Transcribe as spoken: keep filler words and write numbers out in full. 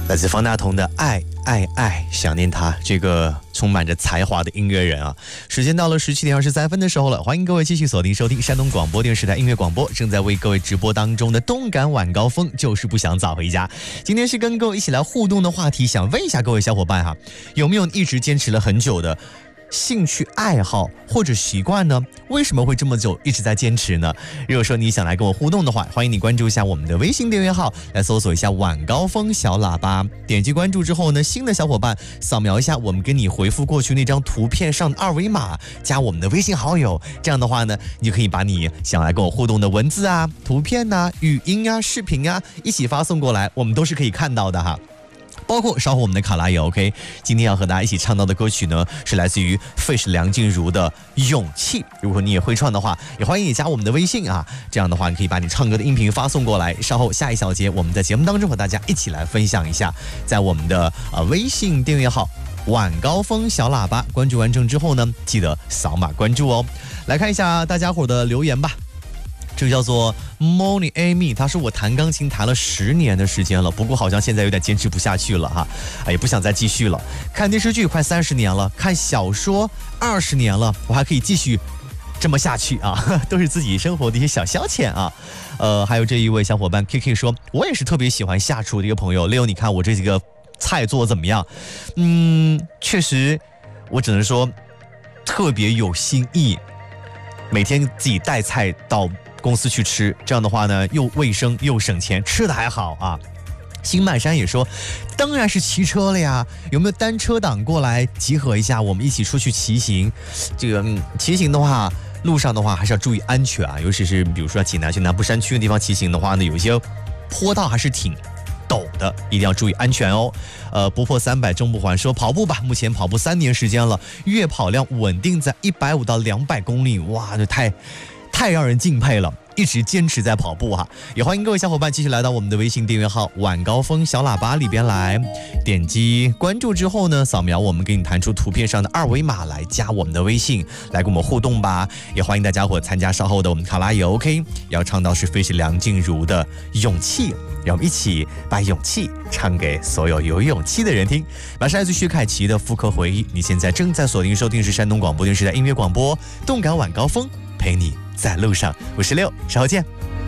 来自方大同的爱爱爱，想念他这个充满着才华的音乐人啊！时间到了十七点二十三分的时候了，欢迎各位继续锁定收听山东广播电视台音乐广播，正在为各位直播当中的动感晚高峰，就是不想早回家。今天是跟各位一起来互动的话题，想问一下各位小伙伴哈，有没有一直坚持了很久的兴趣爱好或者习惯呢？为什么会这么久一直在坚持呢？如果说你想来跟我互动的话，欢迎你关注一下我们的微信订阅号，来搜索一下晚高峰小喇叭，点击关注之后呢，新的小伙伴扫描一下我们给你回复过去那张图片上的二维码，加我们的微信好友，这样的话呢，你就可以把你想来跟我互动的文字啊、图片啊、语音啊、视频啊一起发送过来，我们都是可以看到的哈。包括稍后我们的卡拉也 OK， 今天要和大家一起唱到的歌曲呢，是来自于费氏梁静茹的《勇气》。如果你也会唱的话，也欢迎你加我们的微信啊。这样的话，你可以把你唱歌的音频发送过来。稍后下一小节，我们在节目当中和大家一起来分享一下，在我们的呃微信订阅号晚高峰小喇叭关注完成之后呢，记得扫码关注哦。来看一下大家伙的留言吧。这个叫做 Moni Amy， 他说我弹钢琴弹了十年的时间了，不过好像现在有点坚持不下去了哈，也不想再继续了。看电视剧快三十年了，看小说二十年了，我还可以继续这么下去啊，都是自己生活的一些小消遣啊。呃，还有这一位小伙伴 K K 说，我也是特别喜欢下厨的一个朋友。Leo，你看我这几个菜做怎么样？嗯，确实，我只能说特别有新意，每天自己带菜到公司去吃，这样的话呢，又卫生又省钱，吃的还好啊。新满山也说，当然是骑车了呀，有没有单车党过来集合一下，我们一起出去骑行？这个、嗯、骑行的话，路上的话还是要注意安全啊，尤其是比如说济南去南部山区的地方骑行的话呢，有一些坡道还是挺陡的，一定要注意安全哦。呃，不破三百终不还。说跑步吧，目前跑步三年时间了，月跑量稳定在一百五到两百公里，哇，这太太让人敬佩了，一直坚持在跑步哈。也欢迎各位小伙伴继续来到我们的微信订阅号晚高峰小喇叭里边来，点击关注之后呢，扫描我们给你弹出图片上的二维码来加我们的微信，来跟我们互动吧。也欢迎大家伙参加稍后的我们卡拉也 OK， 要唱到是费氏梁静茹的勇气，让我们一起把勇气唱给所有有勇气的人听。马上来自薛凯琪的复刻回忆。你现在正在锁定收听是山东广播电视台音乐广播动感晚高峰，陪你在路上。我是六，稍后见。